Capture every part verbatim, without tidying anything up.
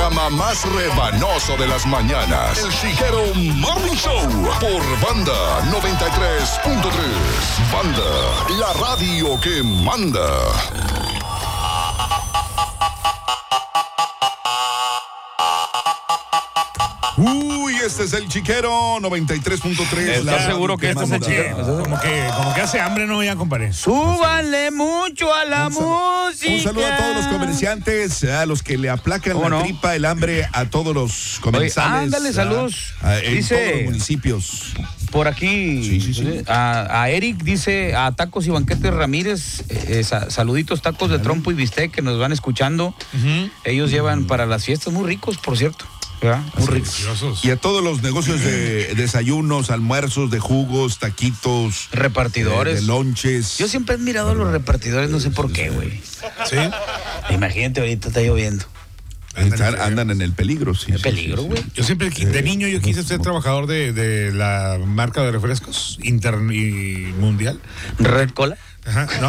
programa más rebanoso de las mañanas. El Chiquero Morning Show por Banda noventa y tres punto tres. Banda, la radio que manda. Uy, este es el Chiquero noventa y tres punto tres. ¿Estás seguro que este es el Chiquero? Como que, como que hace hambre, no, ya, compadre. Súbanle mucho a la un saludo, música. Un saludo a todos los comerciantes, a los que le aplacan la no? tripa, el hambre, a todos los comensales. Oye, ándale, saludos. A, a, en Dice, todos los municipios. Por aquí, sí, sí, sí. A, a Eric dice, a Tacos y Banquetes Ramírez, eh, sa, saluditos, tacos de trompo y bistec que nos van escuchando. Uh-huh. Ellos llevan uh-huh. para las fiestas muy ricos, por cierto. ¿verdad? Muy ricos. Y a todos los negocios de desayunos, almuerzos, de jugos, taquitos. Repartidores. Eh, de lonches. Yo siempre he admirado a los repartidores, no sé por qué, güey. ¿Sí? Imagínate, ahorita está lloviendo. Andan, andan en el peligro, sí. El peligro, güey. Sí, sí. Yo siempre, de niño, yo quise ser trabajador de, de la marca de refrescos inter y mundial. ¿Red Cola? Ajá, no.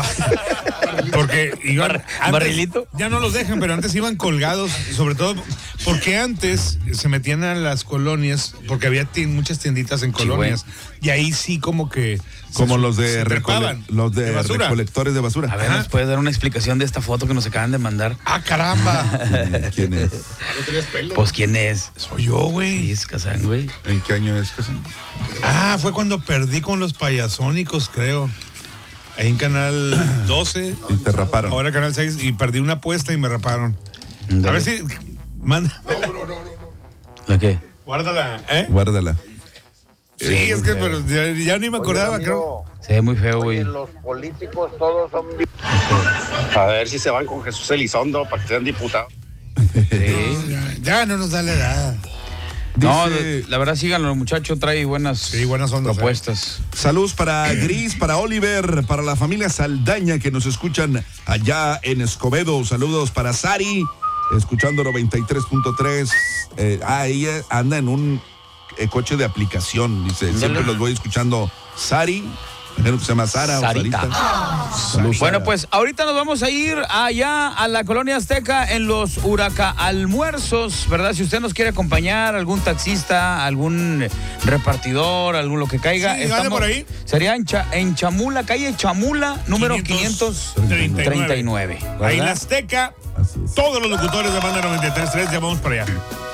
Porque iban. Bar, antes, ¿Barrilito? Ya no los dejan, pero antes iban colgados, sobre todo porque antes se metían a las colonias, porque había t- muchas tienditas en colonias, sí, y ahí sí como que. Como se, los de, recole- los de, de recolectores de basura. A ver, ¿nos puedes dar una explicación de esta foto que nos acaban de mandar? ¡Ah, caramba! ¿Quién es? Pues, ¿quién es? Soy yo, güey. Sí, es Kazán, güey. ¿En qué año es Kazán? Ah, fue cuando perdí con los payasónicos, creo. Ahí en Canal doce. Y te raparon. Ahora Canal seis. Y perdí una apuesta y me raparon. Dale. A ver si... Manda. No, no, no, no. ¿La qué? Guárdala, ¿eh? Guárdala. Sí, eh, es que pero ya, ya ni me acordaba, oye, creo. Se ve muy feo, güey. Los políticos todos son... A ver si se van con Jesús Elizondo para que sean diputados. Sí. Ya, ya no nos da la edad. No, dice, la verdad, síganlo, muchachos, trae buenas, sí, buenas ondas, propuestas. Eh. Saludos para Gris, para Oliver, para la familia Saldaña que nos escuchan allá en Escobedo. Saludos para Sari, escuchando noventa y tres punto tres. Eh, ah, ella anda en un eh, coche de aplicación, dice. Dale. Siempre los voy escuchando. Sari. Primero que se llama Sara Sarita. o Sarita. Salud, bueno, Sara. pues ahorita nos vamos a ir allá a la Colonia Azteca en los Huraca Almuerzos, ¿verdad? Si usted nos quiere acompañar, algún taxista, algún repartidor, algún lo que caiga. Sí, estamos, por ahí. Sería en, Cha, en Chamula, calle Chamula, número quinientos treinta y nueve. Ahí en la Azteca, todos los locutores de Banda noventa y tres punto tres ya vamos para allá.